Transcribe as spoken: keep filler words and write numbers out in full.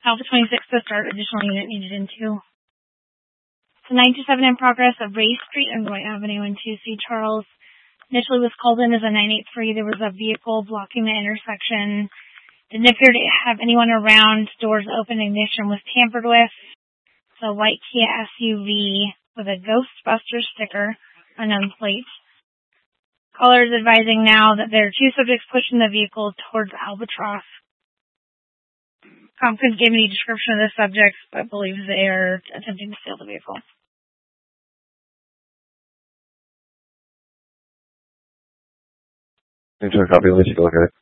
Alpha twenty-six to start. Additional unit needed in two. So nine two seven in progress of Ray Street and Roy Avenue in two C. Charles. Initially was called in as a nine eight three. There was a vehicle blocking the intersection. Didn't appear to have anyone around. Doors open. Ignition was tampered with. It's a white Kia S U V with a Ghostbusters sticker, unknown plate. Caller is advising now that there are two subjects pushing the vehicle towards Albatross. Com couldn't give any description of the subjects, but believes they are attempting to steal the vehicle. Need to copy, at least you can look at it.